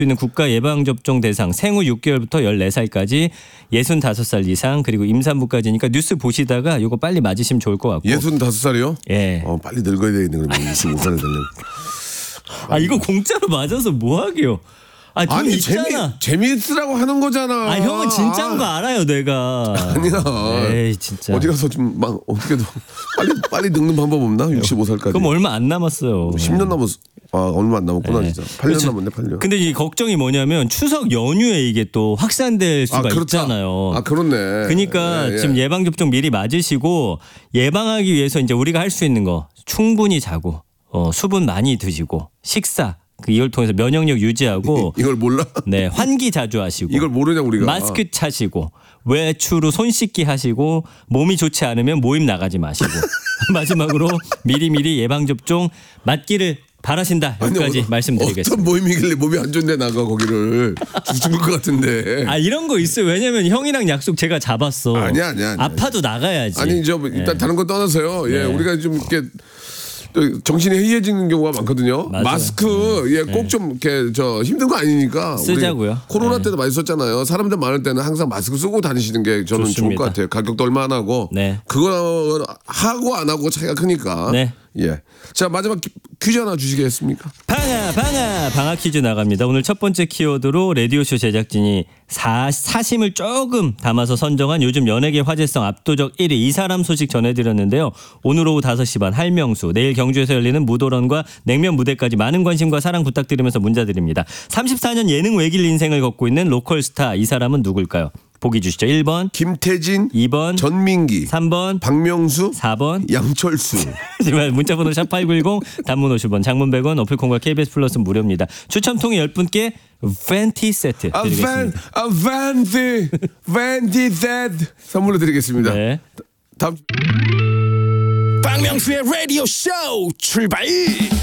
있는 국가 예방접종 대상 생후 6개월부터 14살까지 65살 이상 그리고 임산부까지니까 뉴스 보시다가 이거 빨리 맞으시면 좋을 것 같고. 65살이요? 예. 빨리 늙어야 되겠네 그러면 25살이 되려면. 이거 공짜로 맞아서 뭐 하게요? 아니 재미있으라고 하는 거잖아. 형은 진짜인 거 알아요 내가. 아니야. 에이 진짜. 어디 가서 좀 막 어떻게든 빨리 늙는 방법 없나? 65살까지. 그럼 얼마 안 남았어요. 10년 남았어. 얼마 안 남았구나 진짜. 8년 그렇죠. 남았네 8년. 근데 이 걱정이 뭐냐면 추석 연휴에 이게 또 확산될 수가 있잖아요. 그렇네. 그러니까 지금 예방접종 미리 맞으시고 예방하기 위해서 이제 우리가 할 수 있는 거 충분히 자고 수분 많이 드시고 식사 이걸 통해서 면역력 유지하고 이걸 몰라? 네, 환기 자주 하시고 이걸 모르냐 우리가. 마스크 차시고 외출 후 손 씻기 하시고 몸이 좋지 않으면 모임 나가지 마시고 마지막으로 미리미리 예방접종 맞기를 바라신다. 여기까지 말씀드리겠습니다. 어떤 모임이길래 몸이 안 좋은데 나가 거기를 죽을 것 같은데. 이런 거 있어요. 왜냐면 형이랑 약속 제가 잡았어. 아니야. 아파도 나가야지. 아니 일단 다른 건 떠나서요. 예, 우리가 좀 이렇게 정신이 해이해지는 경우가 많거든요. 맞아요. 마스크 꼭 좀 이렇게 힘든 거 아니니까 쓰자고요. 코로나 때도 많이 썼잖아요. 사람들 많을 때는 항상 마스크 쓰고 다니시는 게 저는 좋습니다. 좋을 것 같아요. 가격도 얼마 안 하고 그거 하고 안 하고 차이가 크니까. 네. 예. 자 마지막 퀴즈 하나 주시겠습니까? 방아 퀴즈 나갑니다. 오늘 첫 번째 키워드로 라디오쇼 제작진이 사심을 조금 담아서 선정한 요즘 연예계 화제성 압도적 1위 이 사람 소식 전해드렸는데요. 오늘 오후 5시 반 할명수, 내일 경주에서 열리는 무도런과 냉면 무대까지 많은 관심과 사랑 부탁드리면서 문자 드립니다. 34년 예능 외길 인생을 걷고 있는 로컬 스타 이 사람은 누굴까요? 보기 주시죠. 1번 김태진, 2번 전민기, 3번 박명수, 4번 양철수. 문자번호 샵8910 단문 50원 장문 100원 어플콘과 KBS 플러스 무료입니다. 추첨 통해 10분께 팬티 세트 드리겠습니다. 팬티 세트 선물로 드리겠습니다. 네. 다음 박명수의 라디오 쇼 출발.